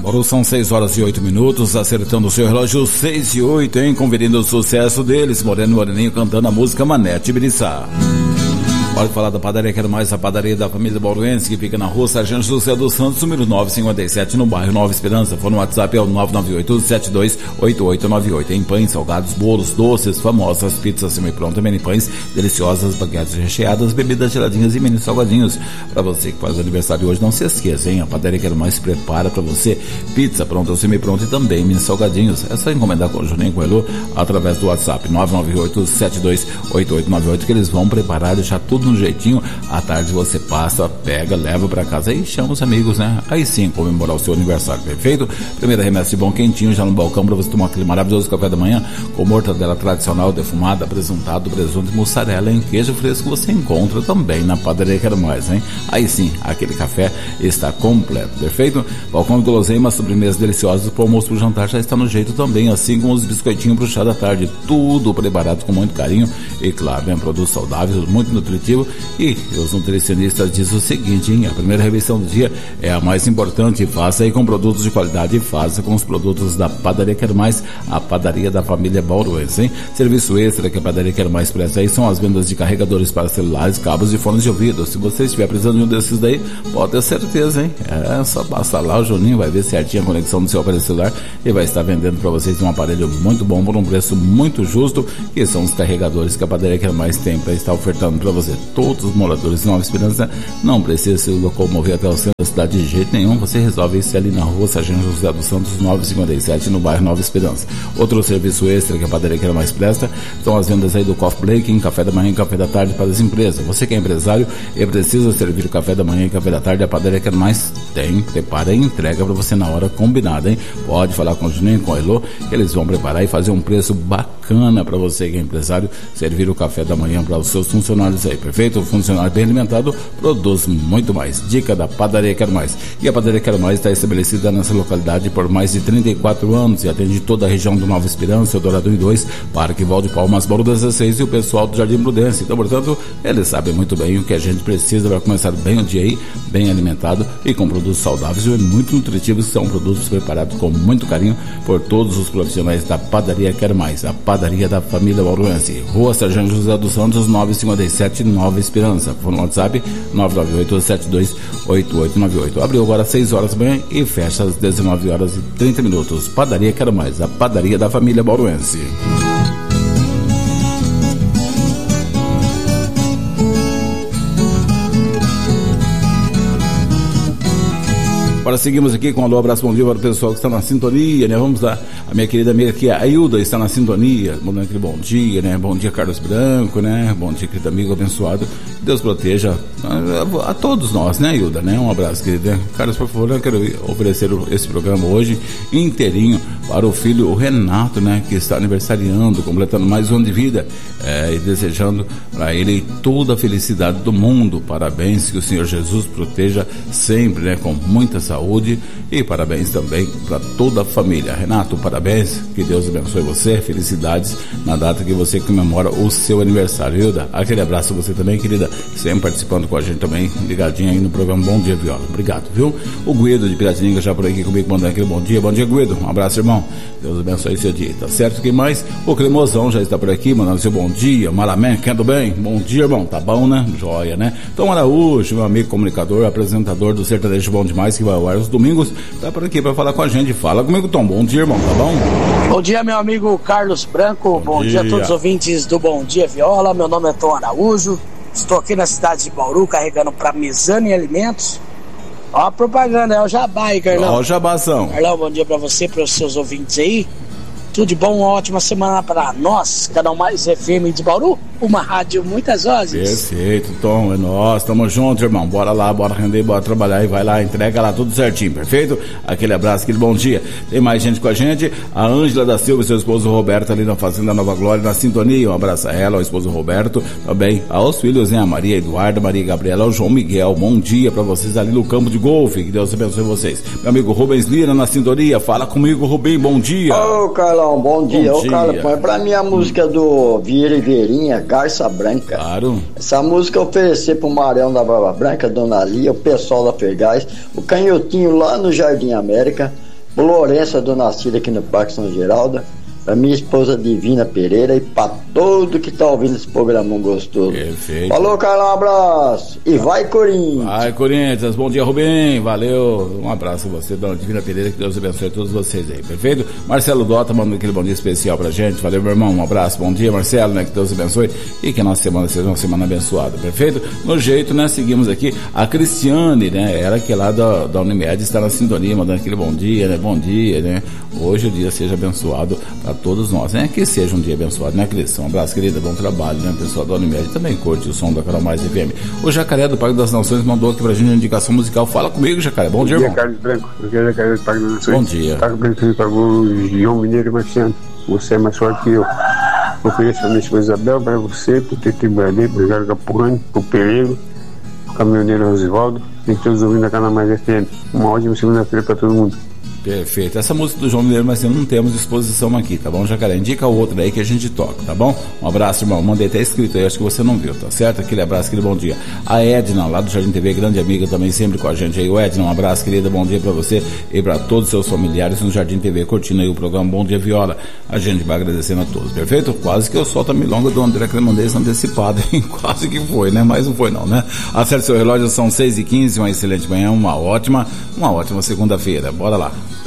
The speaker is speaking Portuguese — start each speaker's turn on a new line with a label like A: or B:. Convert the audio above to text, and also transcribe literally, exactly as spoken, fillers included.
A: Bauru são seis horas e oito minutos, acertando o seu relógio seis e oito, hein? Conferindo o sucesso deles, Moreno e Moreninho cantando a música Manete Biriçá. Pode falar da padaria Quero Mais, a padaria da família bauruense, que fica na rua Sargento José dos Santos, número novecentos e cinquenta e sete, no bairro Nova Esperança. Fone no WhatsApp é o nove nove oito sete dois oito oito nove oito. Em pães, salgados, bolos, doces, famosas, pizzas semi-prontas, mini pães, deliciosas, baguetes recheadas, bebidas geladinhas e mini salgadinhos. Para você que faz aniversário hoje, não se esqueça, hein? A padaria Quero Mais prepara para você pizza pronta ou semi-pronta e também mini salgadinhos. É só encomendar com o Juninho Coelho através do WhatsApp nove nove oito sete dois oito oito nove oito, que eles vão preparar e deixar tudo no jeitinho. À tarde você passa, pega, leva pra casa e chama os amigos, né? Aí sim, comemorar o seu aniversário, perfeito? Primeira remessa de bom quentinho já no balcão pra você tomar aquele maravilhoso café da manhã com mortadela tradicional defumada, apresentado, presunto e mussarela em queijo fresco. Você encontra também na padaria Quero Mais, hein? Aí sim, aquele café está completo, perfeito? Balcão de guloseimas, sobremesas deliciosas pro almoço, pro jantar já está no jeito também, assim como os biscoitinhos pro chá da tarde, tudo preparado com muito carinho e claro, né? Produtos saudáveis, muito nutritivo. E os nutricionistas dizem o seguinte, hein? A primeira refeição do dia é a mais importante. Faça aí com produtos de qualidade, faça com os produtos da padaria Quero Mais, a padaria da família bauruense, hein? Serviço extra que a padaria Quero Mais presta aí são as vendas de carregadores para celulares, cabos e fones de ouvido. Se você estiver precisando de um desses daí, pode ter certeza, hein? É só passar lá, o Juninho vai ver certinho a conexão do seu aparelho celular e vai estar vendendo para vocês um aparelho muito bom por um preço muito justo, que são os carregadores que a padaria Quero Mais tem para estar ofertando para você. Todos os moradores de Nova Esperança não precisam se locomover até o centro da cidade de jeito nenhum. Você resolve isso ali na rua Sargento José dos Santos novecentos e cinquenta e sete, no bairro Nova Esperança. Outro serviço extra que a padaria Quero Mais presta são as vendas aí do coffee break, em café da manhã e café da tarde para as empresas. Você que é empresário e precisa servir o café da manhã e café da tarde, a padaria Quero Mais tem, prepara e entrega para você na hora combinada, hein? Pode falar com o Juninho, com o Elô, que eles vão preparar e fazer um preço bacana para você que é empresário, servir o café da manhã para os seus funcionários aí, perfeito? O funcionário bem alimentado produz muito mais. Dica da padaria Quero Mais. E a padaria Quero Mais está estabelecida nessa localidade por mais de trinta e quatro anos e atende toda a região do Nova Esperança, Eldorado um e dois, Parque Valde Palmas, Bauru dezesseis e o pessoal do Jardim Prudência. Então, portanto, eles sabem muito bem o que a gente precisa para começar bem o dia aí, bem alimentado e com produtos saudáveis e muito nutritivos, que são produtos preparados com muito carinho por todos os profissionais da padaria Quero Mais, a padaria da família bauruense. Rua Sargento José dos Santos, novecentos e cinquenta e sete, Nova Esperança. Fone no WhatsApp nove nove oito sete dois oito oito nove oito. Abriu agora às seis horas da manhã e fecha às dezenove horas e trinta minutos. Padaria Quero Mais, a padaria da família bauruense. Agora seguimos aqui com um alô, abraço, bom dia para o pessoal que está na sintonia, né? Vamos lá, a minha querida amiga aqui, a Hilda, está na sintonia, mandando aquele bom dia, né? Bom dia, Carlos Branco, né? Bom dia, querido amigo abençoado, que Deus proteja a, a, a todos nós, né, Hilda, né? Um abraço, querida. Carlos, por favor, eu quero oferecer esse programa hoje inteirinho para o filho, o Renato, né? Que está aniversariando, completando mais um ano de vida, é, e desejando para ele toda a felicidade do mundo. Parabéns, que o Senhor Jesus proteja sempre, né? Com muita saúde. Saúde e parabéns também para toda a família. Renato, parabéns, que Deus abençoe você, felicidades na data que você comemora o seu aniversário. Hilda, aquele abraço a você também, querida, sempre participando com a gente também, ligadinho aí no programa Bom Dia Viola. Obrigado, viu? O Guido de Piratininga já por aqui comigo, mandando aquele bom dia. Bom dia, Guido, um abraço, irmão, Deus abençoe seu dia, tá certo? Quem mais? O Cremosão já está por aqui, mandando seu bom dia. Malamé, quero bem? Bom dia, irmão, tá bom, né? Joia, né? Tom Araújo, meu amigo comunicador, apresentador do Sertanejo Bom Demais, que vai ao ar os domingos, tá por aqui para falar com a gente. Fala comigo, Tom. Bom dia, irmão, tá bom?
B: Bom dia, meu amigo Carlos Branco. Bom, Bom dia. dia a todos os ouvintes do Bom Dia Viola. Meu nome é Tom Araújo. Estou aqui na cidade de Bauru, carregando para Mesane Alimentos. Ó a propaganda, é o Jabá aí, Carlão.
A: Ó o Jabação.
B: Carlão, bom dia para você, para os seus ouvintes aí. Tudo de bom, uma ótima semana para nós, Canal Mais F M de Bauru, uma rádio muitas vozes.
A: Perfeito, Tom, é nós, tamo junto, irmão, bora lá, bora render, bora trabalhar e vai lá, entrega lá tudo certinho, perfeito? Aquele abraço, aquele bom dia. Tem mais gente com a gente, a Ângela da Silva e seu esposo Roberto ali na Fazenda Nova Glória, na sintonia, um abraço a ela, ao esposo Roberto, também aos filhos, né, a Maria Eduarda, Maria Gabriela, ao João Miguel, bom dia pra vocês ali no campo de golfe, que Deus abençoe vocês. Meu amigo Rubens Lira na sintonia, fala comigo, Rubem, bom dia.
C: Ô, Carlão, bom dia. Ô, Carlos, põe pra mim a música do Vieira e Vieirinha, Garça Branca.
A: Claro.
C: Essa música eu ofereci pro Marião da Barba Branca, Dona Lia, o pessoal da Fergás, o Canhotinho lá no Jardim América, o Lourenço, a dona Cida aqui no Parque São Geraldo, pra minha esposa Divina Pereira e pra todo que tá ouvindo esse programão gostoso.
A: Perfeito.
C: Falou, Carlão, um abraço. E vai, Corinthians.
A: Vai, Corinthians. Bom dia, Rubem. Valeu. Um abraço a você, dona Divina Pereira. Que Deus abençoe todos vocês aí. Perfeito? Marcelo Dota mandando aquele bom dia especial pra gente. Valeu, meu irmão. Um abraço. Bom dia, Marcelo, né? Que Deus abençoe. E que a nossa semana seja uma semana abençoada. Perfeito? No jeito, né? Seguimos aqui. A Cristiane, né? Ela que é lá da, da Unimed está na sintonia, mandando aquele bom dia, né? Bom dia, né? Hoje o dia seja abençoado pra todos nós, né? Que seja um dia abençoado, né, Cris? Um abraço, querida, bom trabalho, né? O pessoal da Unimed também curte o som da Carol Mais F M. O Jacaré do Parque das Nações mandou aqui pra gente uma indicação musical. Fala comigo, Jacaré. Bom, bom dia, dia, irmão.
D: Carlos Branco. Bom dia, Jacaré do Parque das Nações.
A: Bom dia.
D: Carlos Branco pagou o João Mineiro e Marciano. Você é mais forte que eu. Ofereço a minha esposa Isabel, para você, pro Tete Bradê, pro Jorge Capurrani, pro Perego, pro caminhoneiro Rosivaldo, e todos ouvindo a Canal Mais F M. Uma ótima segunda-feira pra todo mundo.
A: Perfeito. Essa música do João Mineiro, mas não temos disposição aqui, tá bom, Jacaré? Indica o outro aí que a gente toca, tá bom? Um abraço, irmão. Mandei até escrito aí, acho que você não viu, tá certo? Aquele abraço, aquele bom dia. A Edna, lá do Jardim T V, grande amiga também, sempre com a gente aí. O Edna, um abraço, querida, bom dia pra você e pra todos os seus familiares no Jardim T V, curtindo aí o programa Bom Dia Viola. A gente vai agradecendo a todos, perfeito? Quase que eu solto a milonga do André Cremandês antecipada, hein? Quase que foi, né? Mas não foi não, né? Acerte seu relógio, são seis e quinze, uma excelente manhã, uma ótima, uma ótima segunda-feira. Bora lá.